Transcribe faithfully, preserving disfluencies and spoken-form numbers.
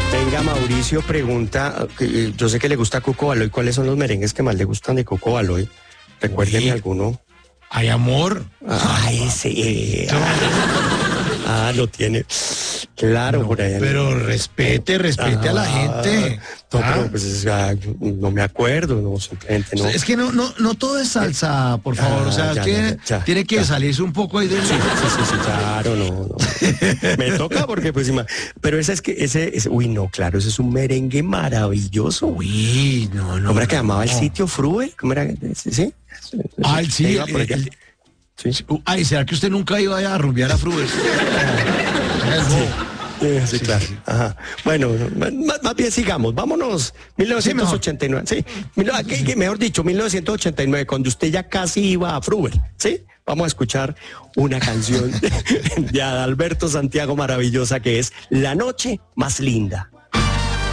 Venga, Mauricio pregunta, eh, yo sé que le gusta Cuco Baloy, ¿cuáles son los merengues que más le gustan de Cuco Baloy? Recuérdeme Uy. alguno. Hay amor. Ay, sí. Ah, lo tiene. Claro, No, por ahí. pero respete, respete a la gente. No, Ah. pero pues es, ah, yo no me acuerdo, no, simplemente no. Es que no, no, no todo es salsa, por favor. Ah, o sea, ya, es que ya, ya, tiene que ya. salirse un poco ahí de... Sí, sí, sí, sí, claro, no, no. Me toca porque pues, ima- pero ese es que, ese, ese, uy, no, claro, ese es un merengue maravilloso. Uy, no, no. ¿Cómo era que no, llamaba el no. sitio Fruel? ¿Cómo era? ¿Sí? ¿Sí? Ah, el- sí, Iba por el- allá. el- Sí. Ay, ¿será que usted nunca iba a rumbear a Fruber? Eh, sí, Sí, claro. sí, sí. Ajá. Bueno, más, más bien sigamos. Vámonos. mil novecientos ochenta y nueve. Sí. Mil- aquí, que mejor dicho, mil novecientos ochenta y nueve, cuando usted ya casi iba a Fruber. Sí. Vamos a escuchar una canción de Adalberto Santiago maravillosa que es La Noche Más Linda.